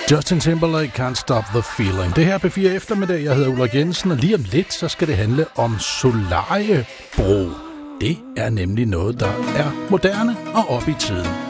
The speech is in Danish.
Justin Timberlake, Can't Stop the Feeling. Det her P4 Eftermiddag. Jeg hedder Ulrik Jensen, og lige om lidt, så skal det handle om solariebro. Det er nemlig noget, der er moderne og op i tiden.